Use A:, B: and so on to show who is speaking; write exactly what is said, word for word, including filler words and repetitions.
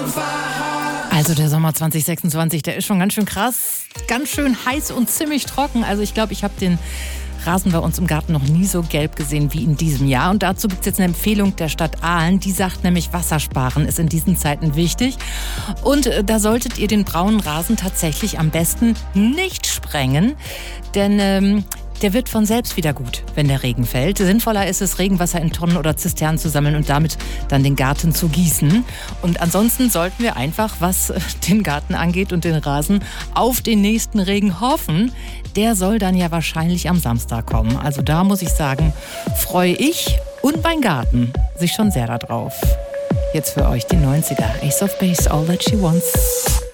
A: Also der Sommer zwanzig sechsundzwanzig, der ist schon ganz schön krass, ganz schön heiß und ziemlich trocken. Also ich glaube, ich habe den Rasen bei uns im Garten noch nie so gelb gesehen wie in diesem Jahr. Und dazu gibt es jetzt eine Empfehlung der Stadt Aalen. Die sagt nämlich, Wassersparen ist in diesen Zeiten wichtig. Und da solltet ihr den braunen Rasen tatsächlich am besten nicht sprengen. Denn ähm, der wird von selbst wieder gut, wenn der Regen fällt. Sinnvoller ist es, Regenwasser in Tonnen oder Zisternen zu sammeln und damit dann den Garten zu gießen. Und ansonsten sollten wir einfach, was den Garten angeht und den Rasen, auf den nächsten Regen hoffen. Der soll dann ja wahrscheinlich am Samstag kommen. Also da muss ich sagen, freue ich und mein Garten sich schon sehr darauf. Jetzt für euch die neunziger. Ace of Base, All That She Wants.